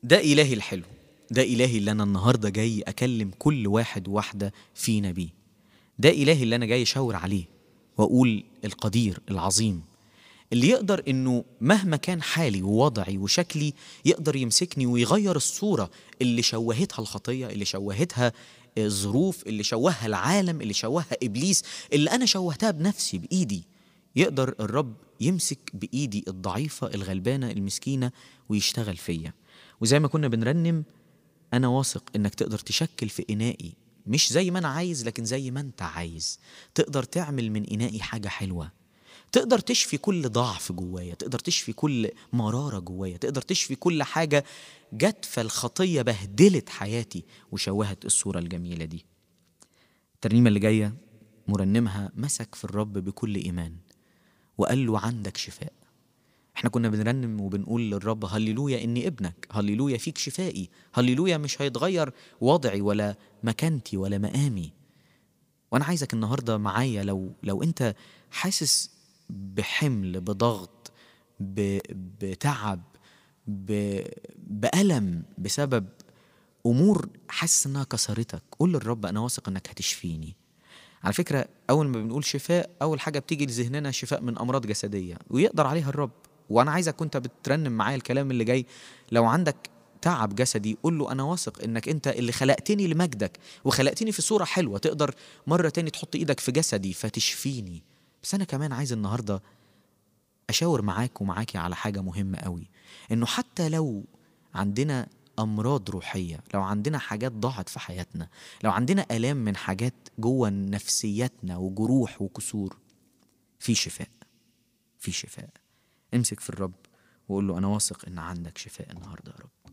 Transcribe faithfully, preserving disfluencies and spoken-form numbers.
ده إلهي الحلو، ده إلهي اللي أنا النهاردة جاي أكلم كل واحد واحدة فينا بيه. ده إلهي اللي أنا جاي أشاور عليه وأقول القدير العظيم اللي يقدر إنه مهما كان حالي ووضعي وشكلي يقدر يمسكني ويغير الصورة اللي شوهتها الخطية، اللي شوهتها الظروف، اللي شوهها العالم، اللي شوهها إبليس، اللي أنا شوهتها بنفسي بإيدي. يقدر الرب يمسك بإيدي الضعيفة الغلبانة المسكينة ويشتغل فيا. وزي ما كنا بنرنم، أنا واثق إنك تقدر تشكل في إنائي مش زي ما أنا عايز لكن زي ما أنت عايز. تقدر تعمل من إنائي حاجة حلوة، تقدر تشفي كل ضعف جوايا، تقدر تشفي كل مرارة جوايا، تقدر تشفي كل حاجة جت فالخطية بهدلت حياتي وشوهت الصورة الجميلة دي. الترنيمة اللي جاية مرنمها مسك في الرب بكل إيمان وقال له عندك شفاء. احنا كنا بنرنم وبنقول للرب هللويا اني ابنك، هللويا فيك شفائي، هللويا مش هيتغير وضعي ولا مكانتي ولا مقامي. وانا عايزك النهاردة معايا، لو لو انت حاسس بحمل، بضغط، ب... بتعب، ب... بألم بسبب امور حاسس انها كسرتك، قول للرب انا واثق انك هتشفيني. على فكرة أول ما بنقول شفاء أول حاجة بتيجي لذهننا شفاء من أمراض جسدية ويقدر عليها الرب. وأنا عايزك وأنت بترنم معايا الكلام اللي جاي، لو عندك تعب جسدي قول له أنا واثق إنك أنت اللي خلقتني لمجدك وخلقتني في صورة حلوة، تقدر مرة تاني تحط إيدك في جسدي فتشفيني. بس أنا كمان عايز النهاردة أشاور معاك ومعاكي على حاجة مهمة قوي، إنه حتى لو عندنا أمراض روحية، لو عندنا حاجات ضاعت في حياتنا، لو عندنا آلام من حاجات جوه نفسيتنا وجروح وكسور، في شفاء، في شفاء. امسك في الرب وقول له أنا واثق إن عندك شفاء النهاردة يا رب.